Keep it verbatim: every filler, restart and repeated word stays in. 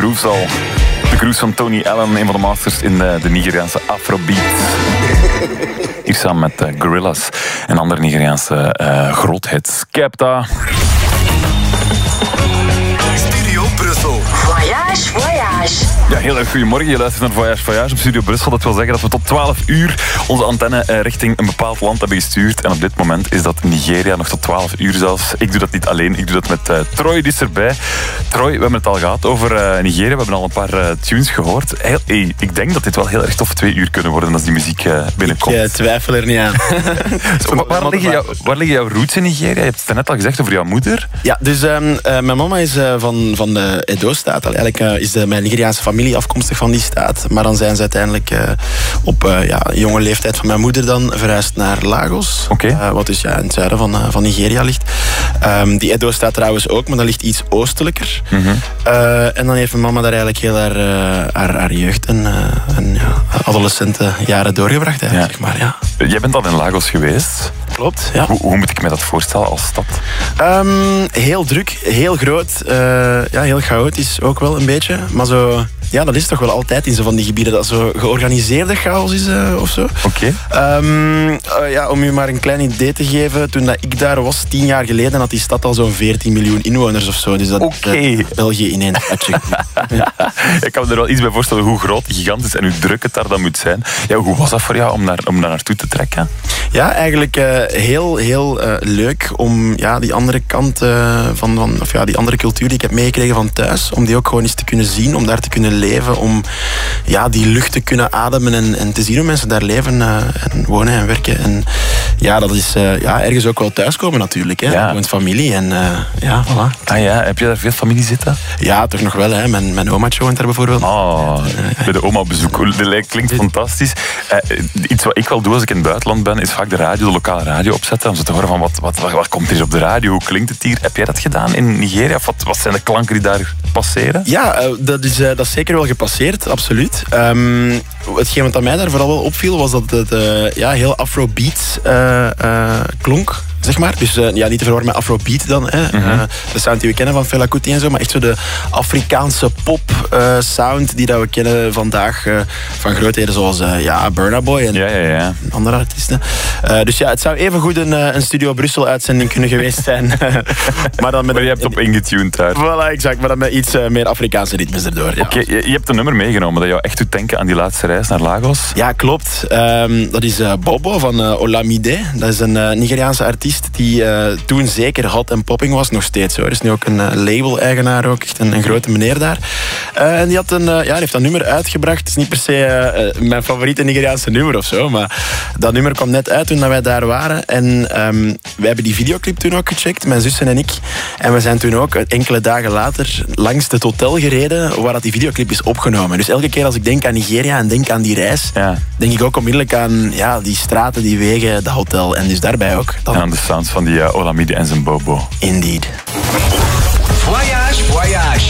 Grooves al. De grooves van Tony Allen, een van de masters in de, de Nigeriaanse Afrobeat. Hier samen met uh, Gorillaz en andere Nigeriaanse uh, groothits. Skepta. Studio Brussel. Voyage, voyage. Ja, heel erg goedemorgen. Je luistert naar Voyage Voyage op Studio Brussel. Dat wil zeggen dat we tot twaalf uur onze antenne uh, richting een bepaald land hebben gestuurd. En op dit moment is dat Nigeria, nog tot twaalf uur zelfs. Ik doe dat niet alleen, ik doe dat met uh, Troy, die is erbij. Troy, we hebben het al gehad over uh, Nigeria. We hebben al een paar uh, tunes gehoord. Heel, hey, ik denk dat dit wel heel erg tof twee uur kunnen worden als die muziek uh, binnenkomt. Ik uh, twijfel er niet aan. Zo, waar, waar, liggen jou, waar liggen jouw roots in Nigeria? Je hebt het net al gezegd over jouw moeder. Ja, dus um, uh, mijn mama is uh, van, van de Edo-staat. Eigenlijk uh, is de, mijn Nigeriaanse familie afkomstig van die staat. Maar dan zijn ze uiteindelijk uh, op uh, ja, jonge leeftijd van mijn moeder dan verhuisd naar Lagos. Okay. Uh, wat dus ja, in het zuiden van, uh, van Nigeria ligt. Um, die Edo-staat trouwens ook, maar dat ligt iets oostelijker. Mm-hmm. Uh, en dan heeft mijn mama daar eigenlijk heel haar, uh, haar, haar jeugd en, uh, en ja, adolescente jaren doorgebracht. Eigenlijk, ja. Zeg maar, ja. Jij bent al in Lagos geweest. Klopt, ja. Hoe, hoe moet ik me dat voorstellen als stad? Um, heel druk, heel groot. Uh, ja, heel chaotisch ook wel een beetje. Maar zo... Ja, dat is toch wel altijd in zo van die gebieden dat zo georganiseerde chaos is uh, of zo. Oké. Okay. Um, uh, ja, om u maar een klein idee te geven, toen dat ik daar was, tien jaar geleden, had die stad al zo'n veertien miljoen inwoners of zo. Dus dat okay. is uh, België in één patje. Ja. Ik kan me er wel iets bij voorstellen hoe groot, gigantisch en hoe druk het daar dan moet zijn. Ja, hoe was dat voor jou om daar, om daar naartoe te trekken? Ja, eigenlijk uh, heel, heel uh, leuk om ja, die andere kant uh, van, van, of ja, die andere cultuur die ik heb meegekregen van thuis, om die ook gewoon eens te kunnen zien, om daar te kunnen leven, om ja, die lucht te kunnen ademen en, en te zien hoe mensen daar leven uh, en wonen en werken. En ja, dat is uh, ja, ergens ook wel thuiskomen natuurlijk. Hè. Ja. Met familie en uh, ja, voilà. Ah ja, heb je daar veel familie zitten? Ja, toch nog wel. Hè. Mijn, mijn omaatje woont daar bijvoorbeeld. Oh, bij de oma bezoek. Dat klinkt fantastisch. Uh, iets wat ik wel doe als ik in het buitenland ben, is vaak de radio, de lokale radio opzetten, om zo te horen van wat, wat, wat, wat komt er op de radio, hoe klinkt het hier? Heb jij dat gedaan in Nigeria? Of wat, wat zijn de klanken die daar passeren? Ja, uh, dat, is, uh, dat is zeker wel gepasseerd, absoluut. Um, hetgeen wat mij daar vooral wel opviel, was dat het uh, ja, heel afrobeat uh, uh, klonk. Zeg maar. Dus uh, ja, niet te verwarren met Afrobeat dan. Hè. Mm-hmm. Uh, de sound die we kennen van Fela Kuti en zo. Maar echt zo de Afrikaanse pop uh, sound die dat we kennen vandaag. Uh, van grootheden zoals uh, ja, Burna Boy en ja, ja, ja. andere artiesten. Uh, dus ja, het zou even goed een, een Studio Brussel uitzending kunnen geweest zijn. maar dan met maar je een, hebt op ingetuned daar. Voilà, exact. Maar dan met iets uh, meer Afrikaanse ritmes erdoor. Ja. Oké, okay, je, je hebt een nummer meegenomen dat jou echt doet denken aan die laatste reis naar Lagos. Ja, klopt. Um, dat is uh, Bobo van uh, Olamide. Dat is een uh, Nigeriaanse artiest die uh, toen zeker hot en popping was. Nog steeds hoor. Er is nu ook een uh, label-eigenaar, ook echt een, een grote meneer daar. Uh, en die, had een, uh, ja, die heeft dat nummer uitgebracht. Het is niet per se uh, mijn favoriete Nigeriaanse nummer of zo, maar dat nummer kwam net uit toen wij daar waren. En um, wij hebben die videoclip toen ook gecheckt, mijn zussen en ik. En we zijn toen ook enkele dagen later langs het hotel gereden waar dat die videoclip is opgenomen. Dus elke keer als ik denk aan Nigeria en denk aan die reis, ja. denk ik ook onmiddellijk aan ja, die straten, die wegen, dat hotel. En dus daarbij ook. Dan... En aan de sounds van die uh, Olamide en zijn Bobo. Indeed. Voyage, voyage.